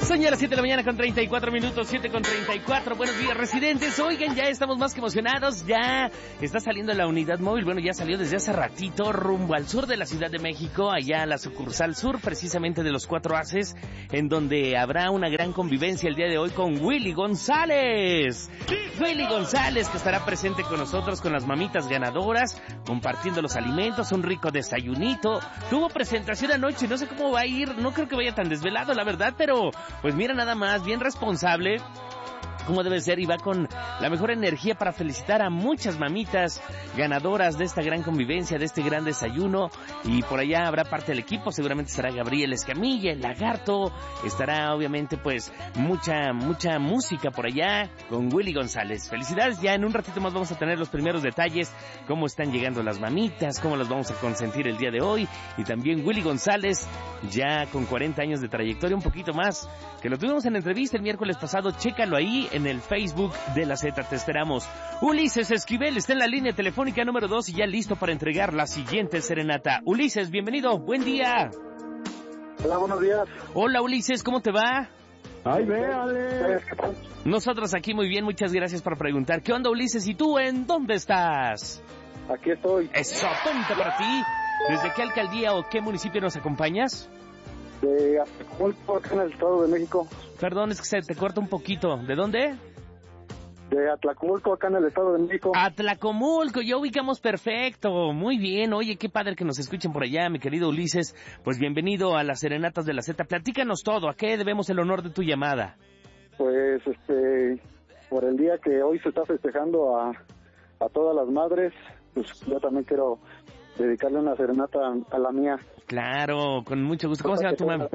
Son ya las 7 de la mañana con 34 minutos, 7 con 34. Buenos días, residentes. Oigan, ya estamos más que emocionados. Ya está saliendo la unidad móvil. Bueno, ya salió desde hace ratito rumbo al sur de la Ciudad de México, allá a la sucursal sur, precisamente de los Cuatro Haces, en donde habrá una gran convivencia el día de hoy con Willy González. Willy González, que estará presente con nosotros, con las mamitas ganadoras, compartiendo los alimentos, un rico desayunito. Tuvo presentación anoche, no sé cómo va a ir, no creo que vaya tan desvelado, la verdad, pero pues mira nada más, bien responsable, como debe ser, y va con la mejor energía para felicitar a muchas mamitas ganadoras de esta gran convivencia, de este gran desayuno. Y por allá habrá parte del equipo, seguramente estará Gabriel Escamilla, el Lagarto, estará obviamente pues mucha música por allá con Willy González. Felicidades, ya en un ratito más vamos a tener los primeros detalles, cómo están llegando las mamitas, cómo las vamos a consentir el día de hoy. Y también Willy González, ya con 40 años de trayectoria, un poquito más, que lo tuvimos en entrevista el miércoles pasado, chécalo ahí en el Facebook de la Z, te esperamos. Ulises Esquivel está en la línea telefónica número 2 y ya listo para entregar la siguiente serenata. Ulises, bienvenido, buen día. Hola, buenos días. Hola Ulises, ¿cómo te va? Ay, véale. Nosotros aquí muy bien, muchas gracias por preguntar. ¿Qué onda Ulises? ¿Y tú en dónde estás? Aquí estoy. Eso, ponte para ti. ¿Desde qué alcaldía o qué municipio nos acompañas? De Atlacomulco, acá en el Estado de México. Perdón, es que se te corta un poquito. ¿De dónde? De Atlacomulco, acá en el Estado de México. Atlacomulco, ya ubicamos perfecto. Muy bien, oye, qué padre que nos escuchen por allá, mi querido Ulises. Pues bienvenido a las Serenatas de la Z. Platícanos todo, ¿a qué debemos el honor de tu llamada? Pues, por el día que hoy se está festejando a todas las madres, pues yo también quiero dedicarle una serenata a la mía. Claro, con mucho gusto. ¿Cómo se llama tu mami?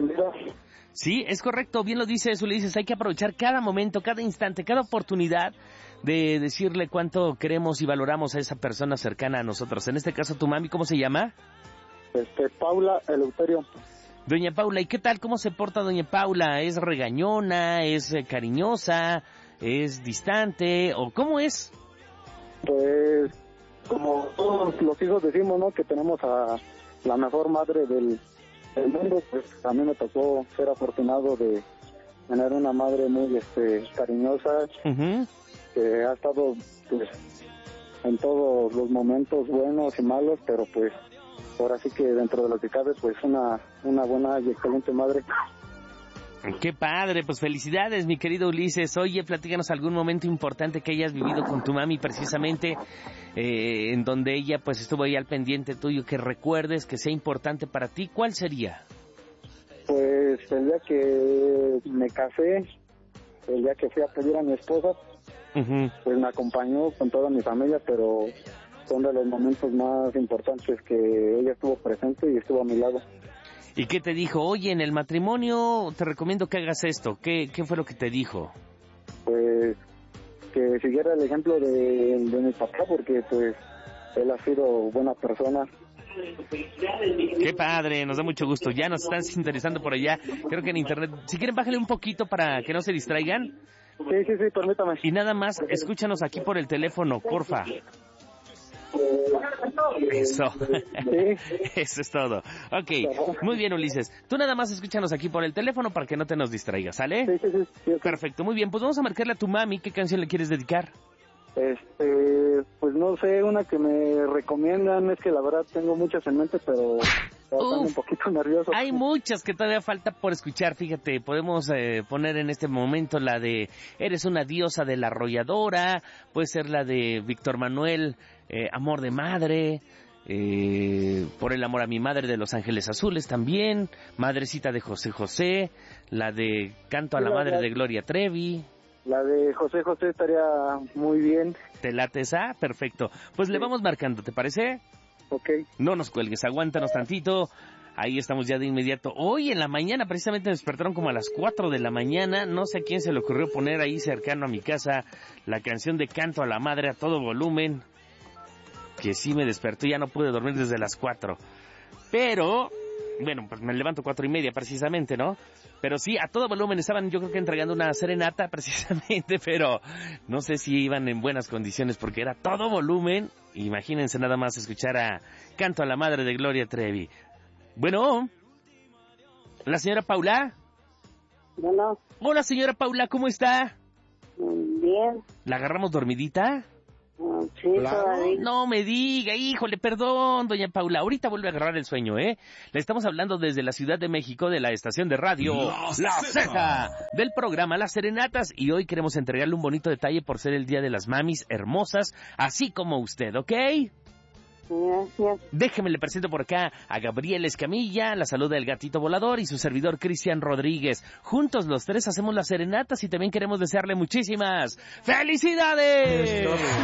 Sí, es correcto, bien lo dices, Ulises, hay que aprovechar cada momento, cada instante, cada oportunidad de decirle cuánto queremos y valoramos a esa persona cercana a nosotros. En este caso, tu mami, ¿cómo se llama? Paula Eleuterio. Doña Paula, ¿y qué tal? ¿Cómo se porta Doña Paula? ¿Es regañona? ¿Es cariñosa? ¿Es distante? ¿O cómo es? Pues, como todos los hijos decimos, ¿no? Que tenemos a la mejor madre del mundo, pues a mí me tocó ser afortunado de tener una madre muy cariñosa, que ha estado pues en todos los momentos buenos y malos, pero pues ahora sí que dentro de lo que cabe, pues una buena y excelente madre. Qué padre, pues felicidades, mi querido Ulises. Oye, platícanos algún momento importante que hayas vivido con tu mami, precisamente, en donde ella pues estuvo ahí al pendiente tuyo, que recuerdes, que sea importante para ti. ¿Cuál sería? Pues el día que me casé, el día que fui a pedir a mi esposa, pues me acompañó con toda mi familia, pero son de los momentos más importantes que ella estuvo presente y estuvo a mi lado. ¿Y qué te dijo? Oye, en el matrimonio te recomiendo que hagas esto. ¿Qué fue lo que te dijo? Pues que siguiera el ejemplo de mi papá, porque pues él ha sido buena persona. Qué padre, nos da mucho gusto. Ya nos están sintonizando por allá, creo que en internet. Si quieren, bájale un poquito para que no se distraigan. Sí, permítame. Y nada más, escúchanos aquí por el teléfono, porfa. Eso. Eso es todo. Ok, muy bien, Ulises. Tú nada más escúchanos aquí por el teléfono para que no te nos distraigas, ¿sale? Sí. Perfecto, muy bien. Pues vamos a marcarle a tu mami. ¿Qué canción le quieres dedicar? Pues no sé, una que me recomiendan. Es que la verdad tengo muchas en mente, pero estoy un poquito nervioso. Hay muchas que todavía falta por escuchar. Fíjate, podemos poner en este momento la de Eres una diosa de la arrolladora. Puede ser la de Víctor Manuel, Amor de Madre. Por el amor a mi madre, de Los Ángeles Azules también. Madrecita de José José. La de Canto a la madre de Gloria Trevi. La de José José estaría muy bien. ¿Te late esa? Perfecto. Pues le vamos marcando, ¿te parece? Ok. No nos cuelgues, aguántanos tantito. Ahí estamos ya de inmediato. Hoy en la mañana precisamente me despertaron como a las 4 de la mañana. No sé a quién se le ocurrió poner ahí cercano a mi casa la canción de Canto a la Madre a todo volumen. Que sí me despertó, ya no pude dormir desde las 4. Pero, bueno, pues me levanto 4:30 precisamente, ¿no? Pero sí, a todo volumen estaban, yo creo que entregando una serenata precisamente, pero no sé si iban en buenas condiciones porque era todo volumen. Imagínense nada más escuchar a Canto a la Madre de Gloria Trevi. Bueno, la señora Paula. Bueno. Hola, señora Paula, ¿cómo está? Bien. ¿La agarramos dormidita? Sí, todavía. No me diga, híjole, perdón, doña Paula. Ahorita vuelve a agarrar el sueño, ¿eh? Le estamos hablando desde la Ciudad de México, de la estación de radio La Z, del programa Las Serenatas. Y hoy queremos entregarle un bonito detalle por ser el Día de las Mamis hermosas, así como usted, ¿ok? Gracias. Déjeme le presento por acá a Gabriel Escamilla, la salud del gatito volador y su servidor Cristian Rodríguez. Juntos los tres hacemos las serenatas y también queremos desearle muchísimas ¡felicidades!